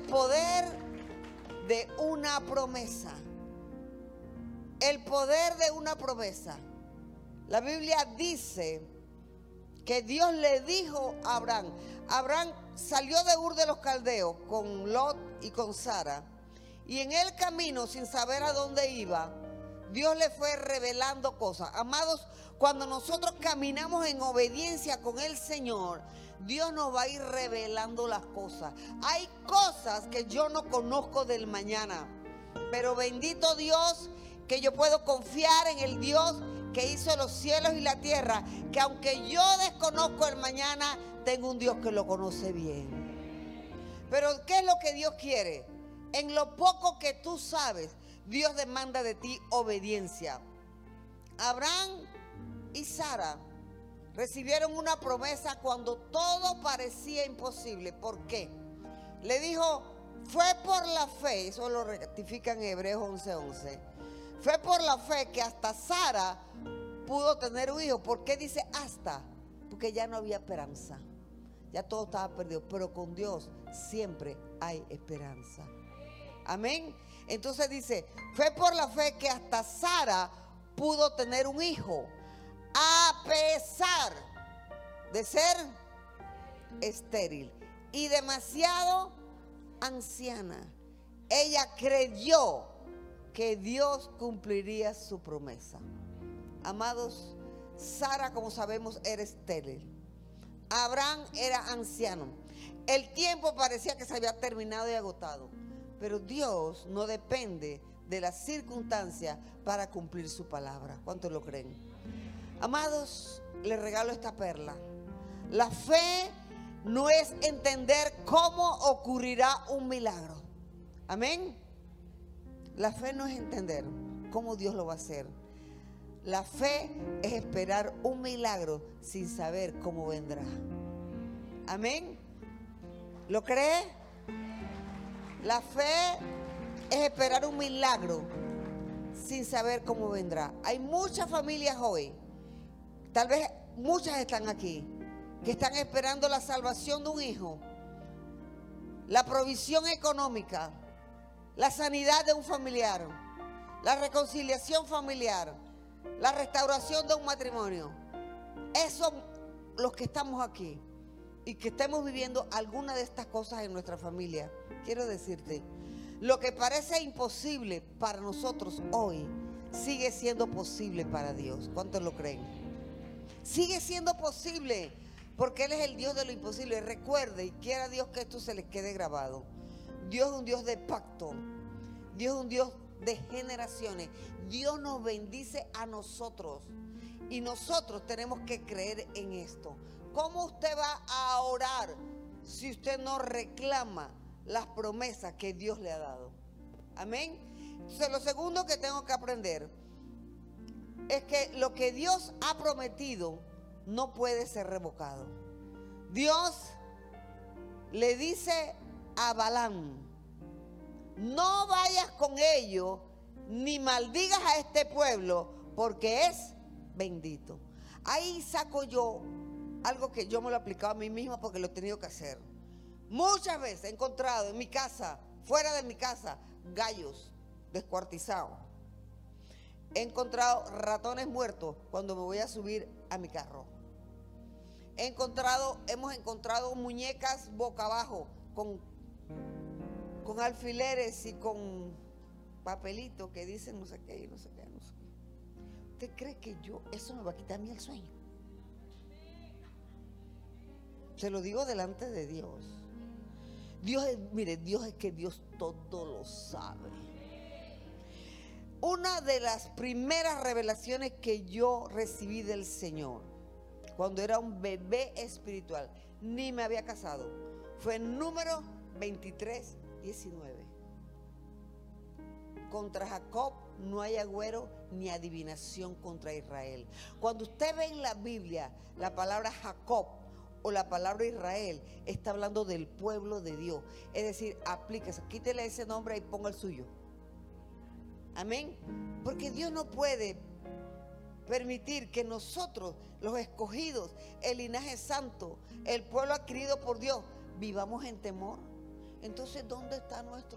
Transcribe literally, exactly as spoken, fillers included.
poder de una promesa. El poder de una promesa. La Biblia dice que Dios le dijo a Abraham. Abraham salió de Ur de los Caldeos con Lot y con Sara. Y en el camino, sin saber a dónde iba, Dios le fue revelando cosas. Amados, cuando nosotros caminamos en obediencia con el Señor, Dios nos va a ir revelando las cosas. Hay cosas que yo no conozco del mañana, pero bendito Dios que yo puedo confiar en el Dios que hizo los cielos y la tierra, que aunque yo desconozco el mañana, tengo un Dios que lo conoce bien. Pero ¿qué es lo que Dios quiere? En lo poco que tú sabes, Dios demanda de ti obediencia. Abraham y Sara recibieron una promesa cuando todo parecía imposible. ¿Por qué? Le dijo, fue por la fe, eso lo rectifica en Hebreos once once. Fue por la fe que hasta Sara pudo tener un hijo. ¿Por qué dice hasta? Porque ya no había esperanza. Ya todo estaba perdido. Pero con Dios siempre hay esperanza. Amén. Entonces dice, fue por la fe que hasta Sara pudo tener un hijo, a pesar de ser estéril y demasiado anciana. Ella creyó que Dios cumpliría su promesa. Amados, Sara, como sabemos, era estéril. Abraham era anciano. El tiempo parecía que se había terminado y agotado. Pero Dios no depende de las circunstancias para cumplir su palabra. ¿Cuántos lo creen? Amados, les regalo esta perla. La fe no es entender cómo ocurrirá un milagro. Amén. La fe no es entender cómo Dios lo va a hacer. La fe es esperar un milagro sin saber cómo vendrá. Amén. ¿Lo cree? La fe es esperar un milagro sin saber cómo vendrá. Hay muchas familias hoy, tal vez muchas están aquí, que están esperando la salvación de un hijo, la provisión económica, la sanidad de un familiar, la reconciliación familiar, la restauración de un matrimonio. Esos son los que estamos aquí y que estemos viviendo alguna de estas cosas en nuestra familia. Quiero decirte, lo que parece imposible para nosotros hoy sigue siendo posible para Dios. ¿Cuántos lo creen? Sigue siendo posible porque Él es el Dios de lo imposible. Recuerde y quiera Dios que esto se les quede grabado. Dios es un Dios de pacto. Dios es un Dios de generaciones. Dios nos bendice a nosotros y nosotros tenemos que creer en esto. ¿Cómo usted va a orar si usted no reclama las promesas que Dios le ha dado? Amén. Entonces, lo segundo que tengo que aprender es que lo que Dios ha prometido no puede ser revocado. Dios le dice a Balaam, no vayas con ellos ni maldigas a este pueblo porque es bendito. Ahí saco yo algo que yo me lo he aplicado a mí misma porque lo he tenido que hacer. Muchas veces he encontrado en mi casa, fuera de mi casa, gallos descuartizados. He encontrado ratones muertos cuando me voy a subir a mi carro. He encontrado, hemos encontrado muñecas boca abajo con, con alfileres y con papelitos que dicen no sé qué y no sé qué, no sé qué. ¿Usted cree que yo, eso me va a quitar a mí el sueño? Se lo digo delante de Dios. Dios es, mire, Dios es que Dios todo lo sabe. Una de las primeras revelaciones que yo recibí del Señor, cuando era un bebé espiritual, ni me había casado, fue en número veintitrés, diecinueve. Contra Jacob no hay agüero ni adivinación contra Israel. Cuando usted ve en la Biblia la palabra Jacob o la palabra Israel, está hablando del pueblo de Dios. Es decir, aplíquese, quítele ese nombre y ponga el suyo. Amén. Porque Dios no puede permitir que nosotros, los escogidos, el linaje santo, el pueblo adquirido por Dios, vivamos en temor. Entonces, ¿dónde está nuestro